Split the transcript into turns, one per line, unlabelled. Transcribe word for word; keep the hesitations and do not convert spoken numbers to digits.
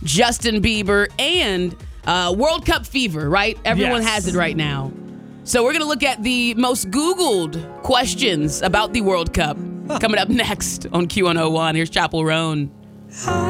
Justin Bieber, and uh, World Cup fever, right? Everyone
Yes.
has it right now. So we're going to look at the most Googled questions about the World Cup coming up next on Q one oh one. Here's Chapel Roan.